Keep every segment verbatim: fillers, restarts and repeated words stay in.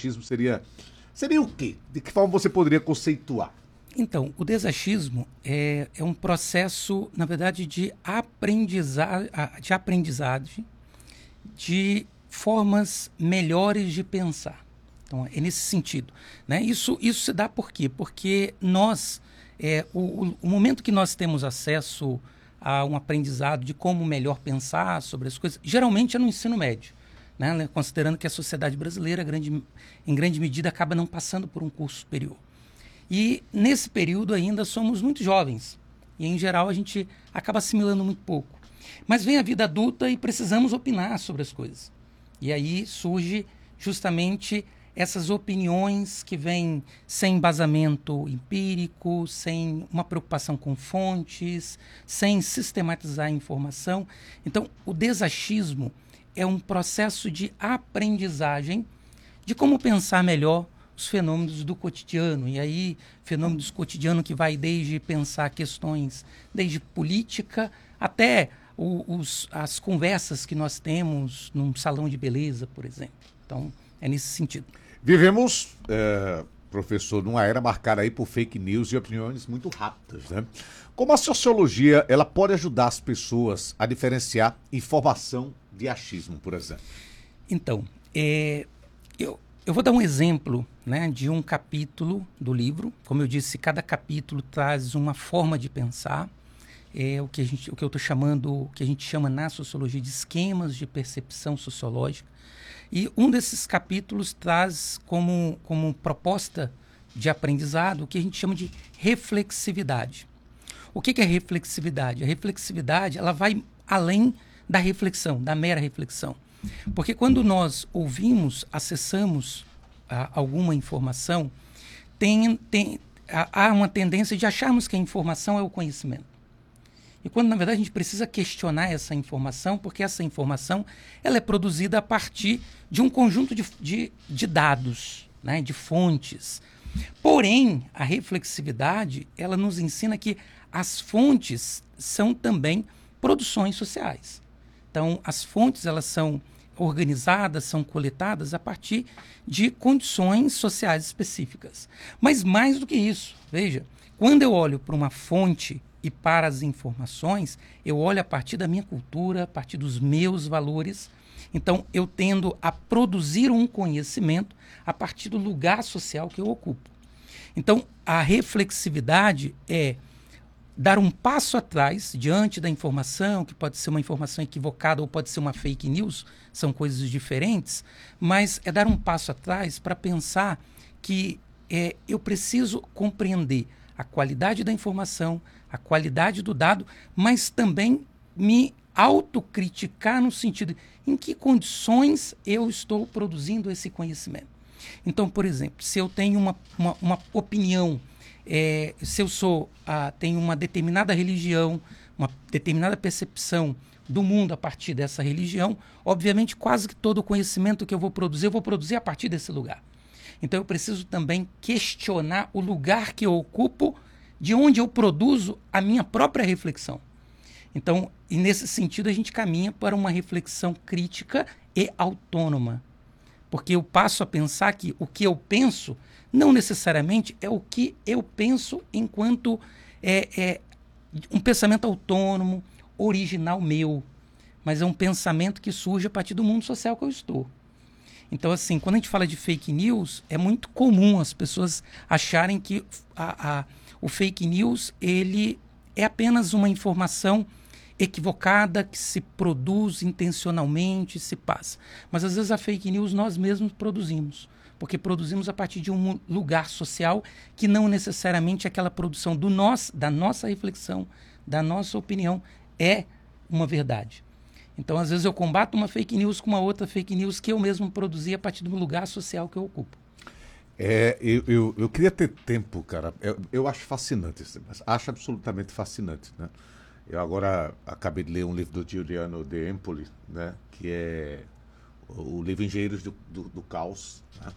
desachismo seria, seria o quê? De que forma você poderia conceituar? Então, o desachismo é, é um processo, na verdade, de, aprendiza de aprendizagem de formas melhores de pensar. Então, é nesse sentido, né? Isso, isso se dá por quê? Porque nós, é, o, o, o momento que nós temos acesso a um aprendizado de como melhor pensar sobre as coisas, geralmente é no ensino médio, né? Considerando que a sociedade brasileira, grande, em grande medida, acaba não passando por um curso superior. E nesse período ainda somos muito jovens. E, em geral, a gente acaba assimilando muito pouco. Mas vem a vida adulta e precisamos opinar sobre as coisas. E aí surge justamente essas opiniões que vêm sem embasamento empírico, sem uma preocupação com fontes, sem sistematizar a informação. Então, o desachismo é um processo de aprendizagem de como pensar melhor os fenômenos do cotidiano. E aí, fenômenos do cotidiano que vai desde pensar questões, desde política até o, os, as conversas que nós temos num salão de beleza, por exemplo. Então, é nesse sentido. Vivemos, é, professor, numa era marcada aí por fake news e opiniões muito rápidas, né? Como a sociologia ela pode ajudar as pessoas a diferenciar informação de achismo, por exemplo? Então, é, eu, eu vou dar um exemplo, né, de um capítulo do livro. Como eu disse, cada capítulo traz uma forma de pensar. É o que, a gente, o que eu estou chamando, o que a gente chama na sociologia de esquemas de percepção sociológica. E um desses capítulos traz como, como proposta de aprendizado o que a gente chama de reflexividade. O que, que é reflexividade? A reflexividade ela vai além da reflexão, da mera reflexão. Porque quando nós ouvimos, acessamos ah, alguma informação, tem, tem, há uma tendência de acharmos que a informação é o conhecimento. E quando, na verdade, a gente precisa questionar essa informação, porque essa informação ela é produzida a partir de um conjunto de, de, de dados, né, de fontes. Porém, a reflexividade ela nos ensina que as fontes são também produções sociais. Então, as fontes elas são organizadas, são coletadas a partir de condições sociais específicas. Mas mais do que isso, veja, quando eu olho para uma fonte e para as informações, eu olho a partir da minha cultura, a partir dos meus valores. Então, eu tendo a produzir um conhecimento a partir do lugar social que eu ocupo. Então, a reflexividade é dar um passo atrás diante da informação, que pode ser uma informação equivocada ou pode ser uma fake news, são coisas diferentes, mas é dar um passo atrás para pensar que é, eu preciso compreender a qualidade da informação, a qualidade do dado, mas também me autocriticar no sentido em que condições eu estou produzindo esse conhecimento. Então, por exemplo, se eu tenho uma, uma, uma opinião, é, se eu sou, ah, tenho uma determinada religião, uma determinada percepção do mundo a partir dessa religião, obviamente quase que todo o conhecimento que eu vou produzir, eu vou produzir a partir desse lugar. Então eu preciso também questionar o lugar que eu ocupo, de onde eu produzo a minha própria reflexão. Então, e nesse sentido, a gente caminha para uma reflexão crítica e autônoma. Porque eu passo a pensar que o que eu penso não necessariamente é o que eu penso enquanto é, é um pensamento autônomo, original meu, mas é um pensamento que surge a partir do mundo social que eu estou. Então, assim, quando a gente fala de fake news, é muito comum as pessoas acharem que a, a, o fake news ele é apenas uma informação equivocada que se produz intencionalmente, se passa. Mas, às vezes, a fake news nós mesmos produzimos, porque produzimos a partir de um lugar social que não necessariamente aquela produção do nós, da nossa reflexão, da nossa opinião, é uma verdade. Então, às vezes, eu combato uma fake news com uma outra fake news que eu mesmo produzi a partir do lugar social que eu ocupo. É, eu, eu, eu queria ter tempo, cara. Eu, eu acho fascinante isso, acho absolutamente fascinante, né? Eu agora acabei de ler um livro do Giuliano De Empoli, né? Que é o livro Engenheiros do, do, do Caos, né?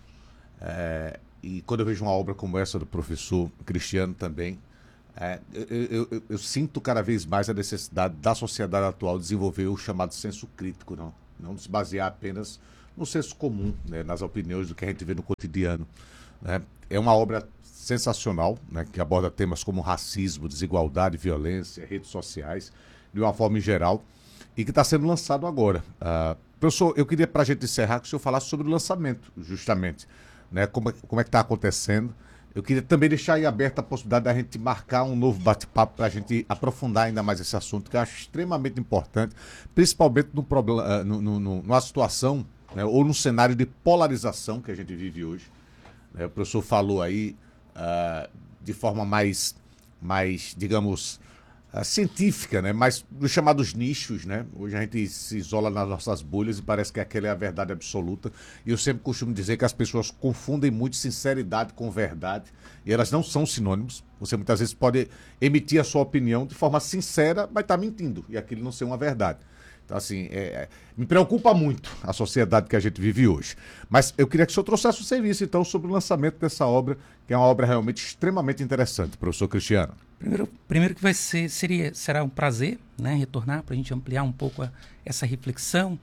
É, e quando eu vejo uma obra como essa do professor Cristiano também, É, eu, eu, eu, eu sinto cada vez mais a necessidade da sociedade atual desenvolver o chamado senso crítico, não, não se basear apenas no senso comum, né, nas opiniões do que a gente vê no cotidiano. Né? É uma obra sensacional, né, que aborda temas como racismo, desigualdade, violência, redes sociais, de uma forma em geral, e que está sendo lançado agora. Uh, professor, eu queria, para a gente encerrar, que o senhor falasse sobre o lançamento, justamente, né, como, como é que está acontecendo. Eu queria também deixar aí aberta a possibilidade da gente marcar um novo bate-papo para a gente aprofundar ainda mais esse assunto, que eu acho extremamente importante, principalmente no problema, no, no, no, numa situação, né, ou num cenário de polarização que a gente vive hoje. Né, o professor falou aí uh, de forma mais, mais digamos, uh, científica, né, mais dos chamados nichos. Né? Hoje a gente se isola nas nossas bolhas e parece que aquela é a verdade absoluta. E eu sempre costumo dizer que as pessoas confundem muito sinceridade com verdade, e elas não são sinônimos. Você muitas vezes pode emitir a sua opinião de forma sincera, mas está mentindo, e aquilo não ser uma verdade. Então, assim, é, é, me preocupa muito a sociedade que a gente vive hoje. Mas eu queria que o senhor trouxesse o serviço, então, sobre o lançamento dessa obra, que é uma obra realmente extremamente interessante, professor Cristiano. Primeiro, primeiro que vai ser, seria, será um prazer, né, retornar para a gente ampliar um pouco a, essa reflexão.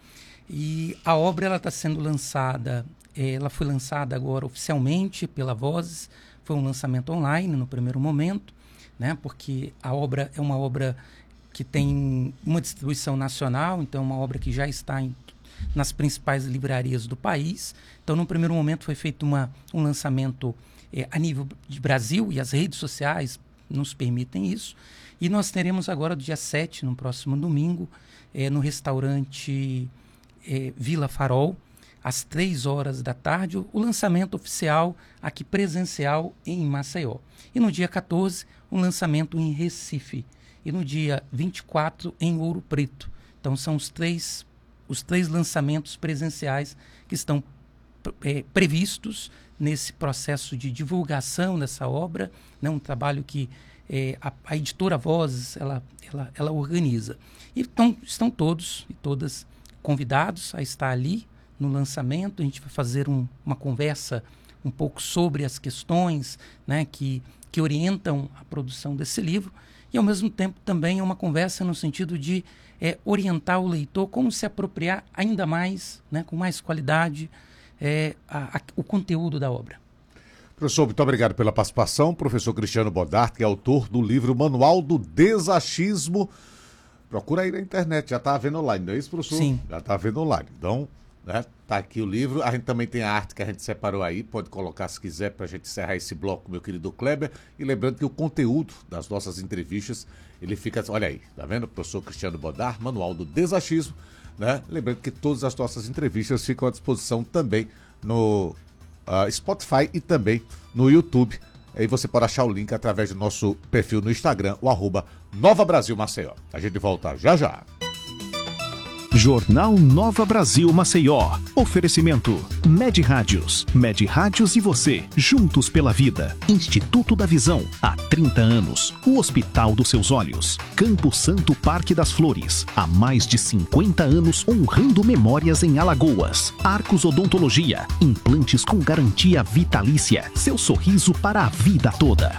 E a obra ela está sendo lançada, ela foi lançada agora oficialmente pela Vozes, foi um lançamento online no primeiro momento, né, porque a obra é uma obra que tem uma distribuição nacional, então é uma obra que já está em, nas principais livrarias do país. Então, no primeiro momento, foi feito uma, um lançamento é, a nível de Brasil, e as redes sociais nos permitem isso. E nós teremos agora, dia sete, no próximo domingo, é, no restaurante é, Vila Farol, às três horas da tarde, o, o lançamento oficial aqui presencial em Maceió. E no dia quatorze, um lançamento em Recife. E no dia vinte e quatro, em Ouro Preto. Então, são os três, os três lançamentos presenciais que estão é, previstos nesse processo de divulgação dessa obra, né? Um trabalho que é, a, a editora Vozes ela, ela, ela organiza. E então, estão todos e todas convidados a estar ali no lançamento. A gente vai fazer um, uma conversa um pouco sobre as questões, né, que, que orientam a produção desse livro. E, ao mesmo tempo, também é uma conversa no sentido de é, orientar o leitor como se apropriar ainda mais, né, com mais qualidade, é, a, a, o conteúdo da obra. Professor, muito obrigado pela participação. Professor Cristiano Bodart, que é autor do livro Manual do Desachismo. Procura aí na internet, já está vendo online, não é isso, professor? Sim. Já está vendo online. Então, né, tá aqui o livro. A gente também tem a arte que a gente separou aí, pode colocar se quiser para a gente encerrar esse bloco, meu querido Kleber. E lembrando que o conteúdo das nossas entrevistas, ele fica, olha aí, tá vendo? Professor Cristiano Bodart, Manual do Desachismo, né? Lembrando que todas as nossas entrevistas ficam à disposição também no uh, Spotify e também no YouTube. Aí você pode achar o link através do nosso perfil no Instagram, o arroba Nova Brasil Maceió. A gente volta já já. Jornal Nova Brasil Maceió. Oferecimento Med Rádios. Med Rádios e você, juntos pela vida. Instituto da Visão, há trinta anos. O Hospital dos Seus Olhos. Campo Santo Parque das Flores, há mais de cinquenta anos honrando memórias em Alagoas. Arcos Odontologia, implantes com garantia vitalícia. Seu sorriso para a vida toda.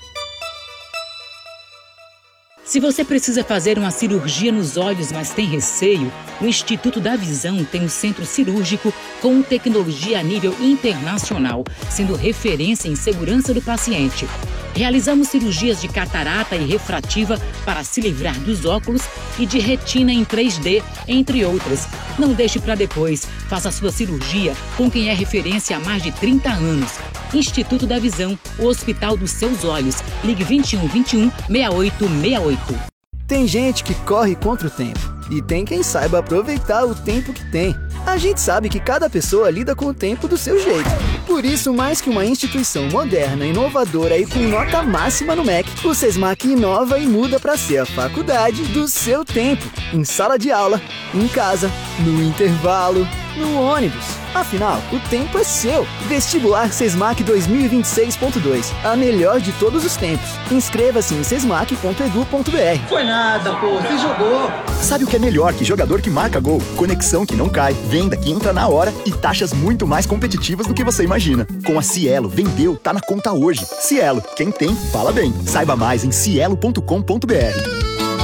Se você precisa fazer uma cirurgia nos olhos, mas tem receio, o Instituto da Visão tem um centro cirúrgico com tecnologia a nível internacional, sendo referência em segurança do paciente. Realizamos cirurgias de catarata e refrativa para se livrar dos óculos e de retina em três D, entre outras. Não deixe para depois. Faça a sua cirurgia com quem é referência há mais de trinta anos. Instituto da Visão, o Hospital dos Seus Olhos. Ligue vinte e um, vinte e um, sessenta e oito sessenta e oito. Tem gente que corre contra o tempo e tem quem saiba aproveitar o tempo que tem. A gente sabe que cada pessoa lida com o tempo do seu jeito. Por isso, mais que uma instituição moderna, inovadora e com nota máxima no M E C, o SESMAC inova e muda para ser a faculdade do seu tempo. Em sala de aula, em casa, no intervalo, no ônibus. Afinal, o tempo é seu. Vestibular SESMAC dois mil e vinte e seis ponto dois. A melhor de todos os tempos. Inscreva-se em sesmac ponto edu ponto br. Foi nada, pô. Você jogou. Sabe o que é melhor que jogador que marca gol? Conexão que não cai, venda que entra na hora e taxas muito mais competitivas do que você imagina. Com a Cielo, vendeu, tá na conta hoje. Cielo, quem tem, fala bem. Saiba mais em cielo ponto com ponto br.